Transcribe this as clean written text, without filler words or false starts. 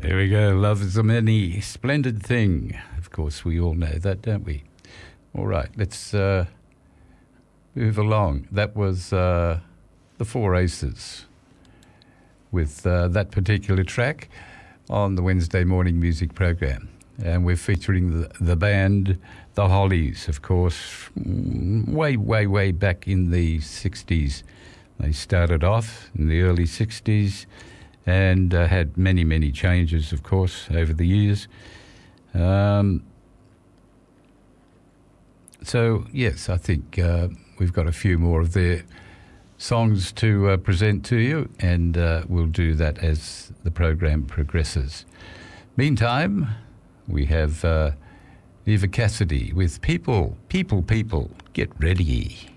There we go. Love is a many splendid thing. Of course, we all know that, don't we? All right, let's move along. That was the Four Aces with that particular track on the Wednesday morning music program. And we're featuring the band The Hollies, of course, way back in the 60s. They started off in the early 60s and had many changes, of course, over the years. So, yes, I think we've got a few more of their songs to present to you, and we'll do that as the program progresses. Meantime, we have Eva Cassidy with People, Get Ready.